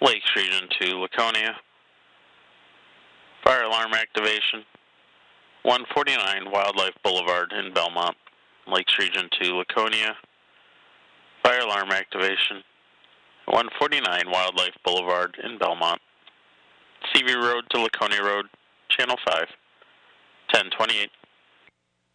Lakes Region 2, Laconia. Fire alarm activation. 149 Wildlife Boulevard in Belmont. Lakes Region 2, Laconia. Fire alarm activation. 149 Wildlife Boulevard in Belmont. Seaview Road to Laconia Road, Channel 5. 1028.